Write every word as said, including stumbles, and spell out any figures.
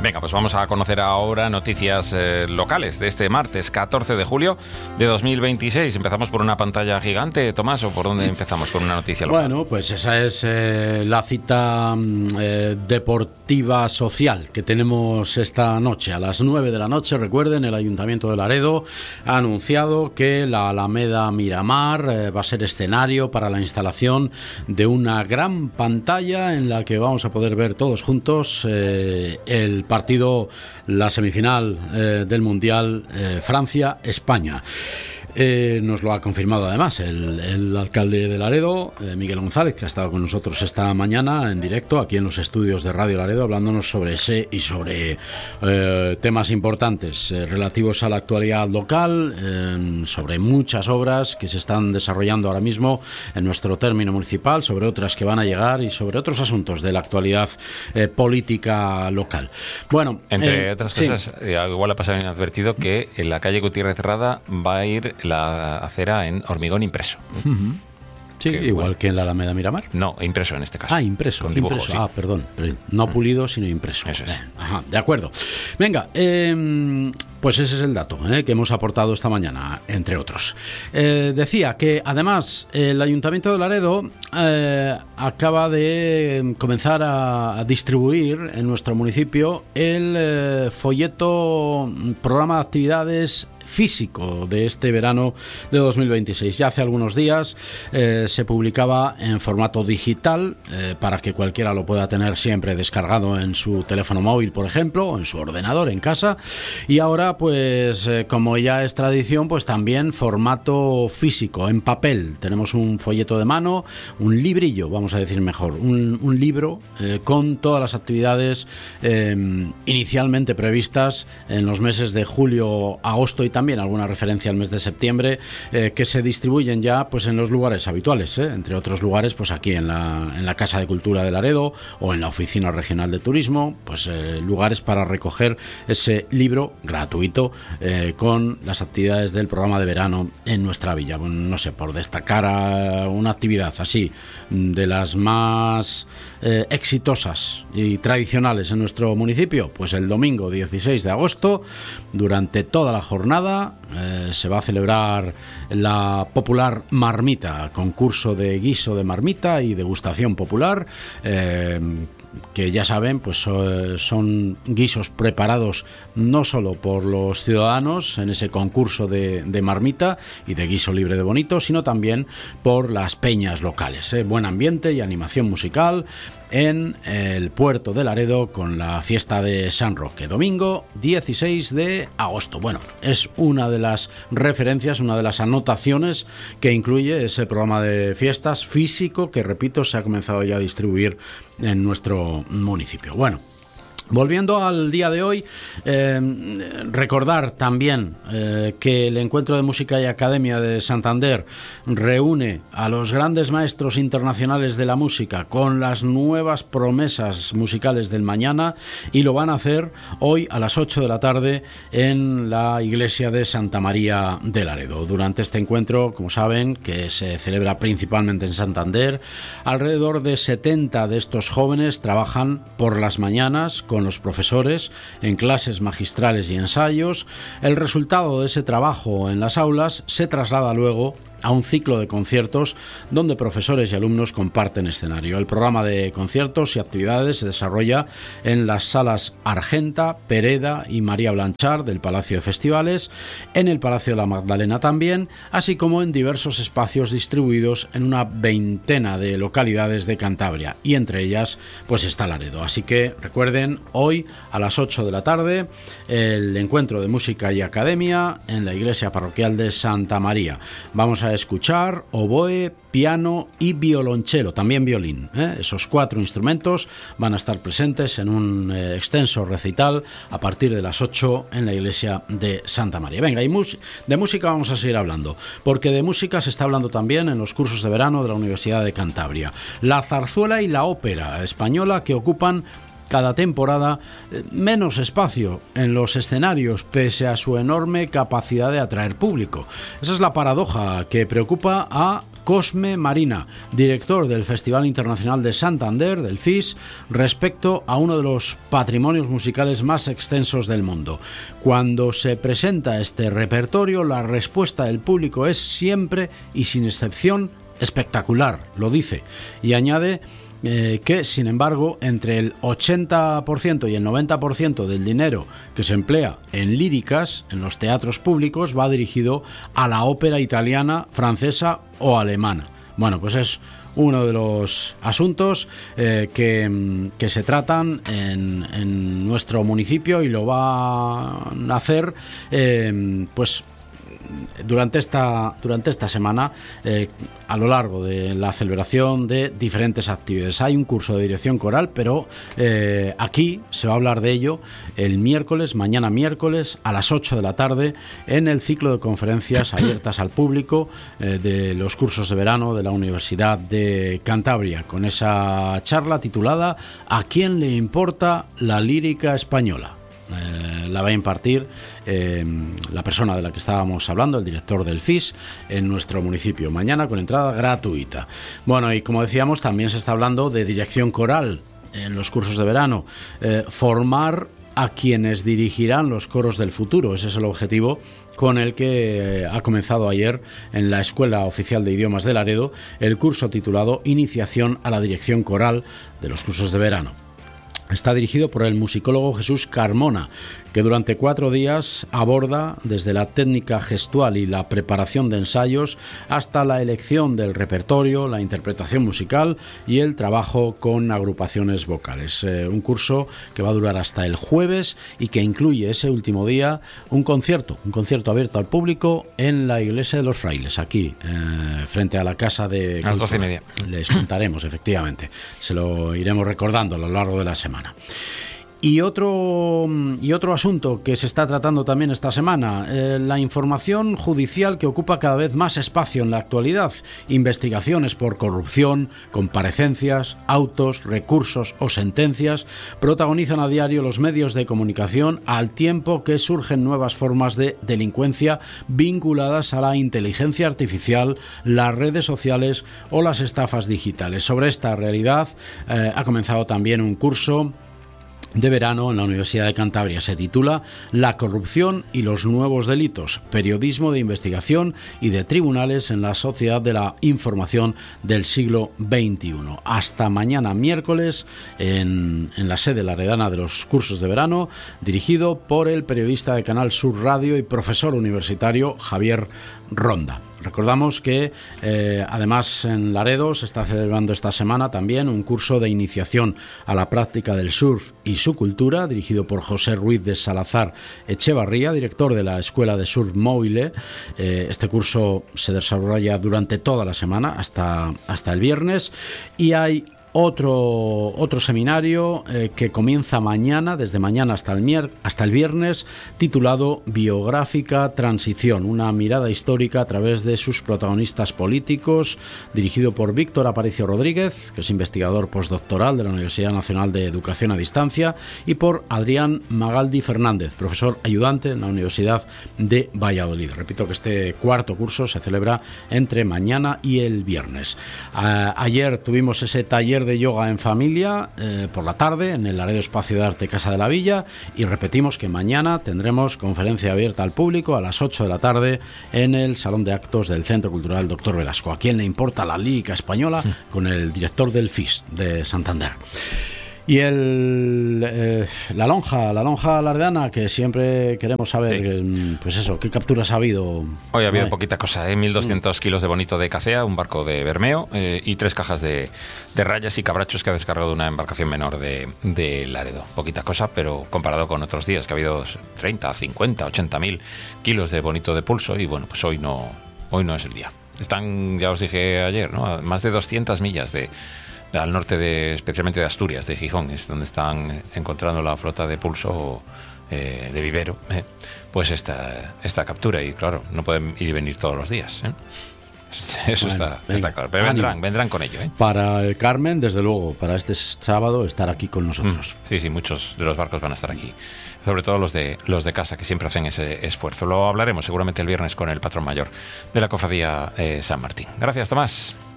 Venga, pues vamos a conocer ahora noticias eh, locales de este martes catorce de julio de dos mil veintiséis. Empezamos por una pantalla gigante, Tomás, ¿o por dónde empezamos con una noticia local? Bueno, pues esa es eh, la cita eh, deportiva social que tenemos esta noche. A las nueve de la noche, recuerden, el Ayuntamiento de Laredo ha anunciado que la Alameda Miramar eh, va a ser escenario para la instalación de una gran pantalla en la que vamos a poder ver todos juntos eh, el partido, la semifinal eh, del Mundial eh, Francia-España. Eh, nos lo ha confirmado además el, el alcalde de Laredo, eh, Miguel González, que ha estado con nosotros esta mañana en directo aquí en los estudios de Radio Laredo, hablándonos sobre ese y sobre eh, temas importantes eh, relativos a la actualidad local, eh, sobre muchas obras que se están desarrollando ahora mismo en nuestro término municipal, sobre otras que van a llegar y sobre otros asuntos de la actualidad eh, política local. Bueno, entre eh, otras sí. cosas, eh, igual ha pasado inadvertido que en la calle Gutiérrez Cerrada va a ir la acera en hormigón impreso. Uh-huh. Sí, que, igual bueno, que en la Alameda Miramar. No, impreso en este caso. Ah, impreso. Con dibujo, impreso. Sí. Ah, perdón. No pulido, sino impreso. Eso es. Eh, ajá, de acuerdo. Venga, eh, pues ese es el dato eh, que hemos aportado esta mañana, entre otros. Eh, decía que además el Ayuntamiento de Laredo eh, acaba de comenzar a, a distribuir en nuestro municipio el eh, folleto programa de actividades físico de este verano de dos mil veintiséis. Ya hace algunos días eh, se publicaba en formato digital eh, para que cualquiera lo pueda tener siempre descargado en su teléfono móvil, por ejemplo, o en su ordenador en casa. Y ahora, pues, eh, como ya es tradición, pues también formato físico, en papel. Tenemos un folleto de mano, un librillo, vamos a decir mejor, un, un libro eh, con todas las actividades eh, inicialmente previstas en los meses de julio, agosto y también alguna referencia al mes de septiembre, eh, que se distribuyen ya pues en los lugares habituales, eh, entre otros lugares pues aquí en la, en la Casa de Cultura de Laredo o en la Oficina Regional de Turismo, pues eh, lugares para recoger ese libro gratuito eh, con las actividades del programa de verano en nuestra villa. Bueno, no sé, por destacar a una actividad así de las más eh, exitosas y tradicionales en nuestro municipio, pues el domingo dieciséis de agosto, durante toda la jornada eh, se va a celebrar la popular marmita, concurso de guiso de marmita y degustación popular, eh, que ya saben, pues son guisos preparados no solo por los ciudadanos en ese concurso de, de marmita y de guiso libre de bonito, sino también por las peñas locales. ¿eh? Buen ambiente y animación musical en el puerto de Laredo con la fiesta de San Roque, domingo dieciséis de agosto. Bueno, es una de las referencias, una de las anotaciones que incluye ese programa de fiestas físico que, repito, se ha comenzado ya a distribuir en nuestro municipio. Bueno, volviendo al día de hoy, eh, recordar también eh, que el Encuentro de Música y Academia de Santander reúne a los grandes maestros internacionales de la música con las nuevas promesas musicales del mañana, y lo van a hacer hoy a las ocho de la tarde en la iglesia de Santa María de Laredo. Durante este encuentro, como saben, que se celebra principalmente en Santander, alrededor de setenta de estos jóvenes trabajan por las mañanas con los profesores en clases magistrales y ensayos. El resultado de ese trabajo en las aulas se traslada luego a un ciclo de conciertos donde profesores y alumnos comparten escenario. El programa de conciertos y actividades se desarrolla en las salas Argenta, Pereda y María Blanchard del Palacio de Festivales, en el Palacio de la Magdalena también, así como en diversos espacios distribuidos en una veintena de localidades de Cantabria, y entre ellas pues está Laredo. Así que recuerden, hoy a las ocho de la tarde el Encuentro de Música y Academia en la iglesia parroquial de Santa María. Vamos a escuchar oboe, piano y violonchelo, también violín. ¿eh? Esos cuatro instrumentos van a estar presentes en un eh, extenso recital a partir de las ocho en la iglesia de Santa María. Venga, y mus- de música vamos a seguir hablando, porque de música se está hablando también en los cursos de verano de la Universidad de Cantabria. La zarzuela y la ópera española, que ocupan cada temporada menos espacio en los escenarios pese a su enorme capacidad de atraer público. Esa es la paradoja que preocupa a Cosme Marina, director del Festival Internacional de Santander, del F I S, respecto a uno de los patrimonios musicales más extensos del mundo. Cuando se presenta este repertorio, la respuesta del público es siempre y sin excepción espectacular, lo dice, y añade eh, que, sin embargo, entre el ochenta por ciento y el noventa por ciento del dinero que se emplea en líricas, en los teatros públicos, va dirigido a la ópera italiana, francesa o alemana. Bueno, pues es uno de los asuntos eh, que, que se tratan en, en nuestro municipio, y lo van a hacer eh, pues durante esta, durante esta semana eh, a lo largo de la celebración de diferentes actividades. Hay un curso de dirección coral, pero eh, aquí se va a hablar de ello el miércoles, mañana miércoles a las ocho de la tarde, en el ciclo de conferencias abiertas al público eh, de los cursos de verano de la Universidad de Cantabria, con esa charla titulada ¿A quién le importa la lírica española? Eh, la va a impartir eh, la persona de la que estábamos hablando, el director del F I S, en nuestro municipio, mañana con entrada gratuita. Bueno, y como decíamos, también se está hablando de dirección coral en los cursos de verano, eh, formar a quienes dirigirán los coros del futuro. Ese es el objetivo con el que ha comenzado ayer en la Escuela Oficial de Idiomas de Laredo el curso titulado Iniciación a la Dirección Coral de los cursos de verano. Está dirigido por el musicólogo Jesús Carmona, que durante cuatro días aborda desde la técnica gestual y la preparación de ensayos hasta la elección del repertorio, la interpretación musical y el trabajo con agrupaciones vocales. Eh, un curso que va a durar hasta el jueves y que incluye ese último día un concierto, un concierto abierto al público en la Iglesia de los Frailes, aquí, eh, frente a la Casa de Cultura. A las doce y media. Les contaremos, efectivamente. Se lo iremos recordando a lo largo de la semana. Y otro, y otro asunto que se está tratando también esta semana, eh, la información judicial, que ocupa cada vez más espacio en la actualidad. Investigaciones por corrupción, comparecencias, autos, recursos o sentencias protagonizan a diario los medios de comunicación, al tiempo que surgen nuevas formas de delincuencia vinculadas a la inteligencia artificial, las redes sociales o las estafas digitales. Sobre esta realidad eh, ha comenzado también un curso de verano en la Universidad de Cantabria. Se titula La corrupción y los nuevos delitos, periodismo de investigación y de tribunales en la sociedad de la información del siglo veintiuno. Hasta mañana miércoles en, en la sede laredana de los cursos de verano, dirigido por el periodista de Canal Sur Radio y profesor universitario Javier Ronda. Recordamos que eh, además en Laredo se está celebrando esta semana también un curso de iniciación a la práctica del surf y su cultura, dirigido por José Ruiz de Salazar Echevarría, director de la Escuela de Surf Móvil. Eh, este curso se desarrolla durante toda la semana hasta, hasta el viernes, y hay Otro, otro seminario eh, que comienza mañana, desde mañana hasta el, mier- hasta el viernes, titulado Biográfica Transición, una mirada histórica a través de sus protagonistas políticos, dirigido por Víctor Aparicio Rodríguez, que es investigador postdoctoral de la Universidad Nacional de Educación a Distancia, y por Adrián Magaldi Fernández, profesor ayudante en la Universidad de Valladolid. Repito que este cuarto curso se celebra entre mañana y el viernes. A- ayer tuvimos ese taller de yoga en familia eh, por la tarde en el Laredo Espacio de Arte Casa de la Villa, y repetimos que mañana tendremos conferencia abierta al público a las ocho de la tarde en el Salón de Actos del Centro Cultural Doctor Velasco. ¿A quién le importa la lírica española? Sí. Con el director del F I S de Santander. Y el, eh, la lonja, la lonja laredana, que siempre queremos saber, sí. Pues eso, ¿qué capturas ha habido? Hoy ha habido poquita cosa, ¿eh? mil doscientos mm. kilos de bonito de cacea, un barco de Bermeo eh, y tres cajas de, de rayas y cabrachos que ha descargado una embarcación menor de, de Laredo. Poquita cosa, pero comparado con otros días que ha habido treinta, cincuenta, ochenta mil kilos de bonito de pulso, y bueno, pues hoy no, hoy no es el día. Están, ya os dije ayer, ¿no? A más de doscientas millas de al norte, de especialmente de Asturias, de Gijón, es donde están encontrando la flota de pulso eh, de vivero, eh, pues esta, esta captura, y claro, no pueden ir y venir todos los días, ¿eh? Eso Bueno, está, venga, está claro. Pero ánimo. vendrán, vendrán con ello, ¿eh? Para el Carmen, desde luego, para este sábado estar aquí con nosotros. Sí, sí, muchos de los barcos van a estar aquí. Sobre todo los de los de casa, que siempre hacen ese esfuerzo. Lo hablaremos seguramente el viernes con el patrón mayor de la Cofradía eh, San Martín. Gracias, Tomás.